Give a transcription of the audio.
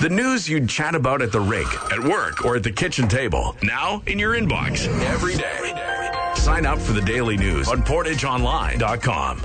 The news you'd chat about at the rink, at work, or at the kitchen table. Now in your inbox every day. Sign up for the daily news on PortageOnline.com.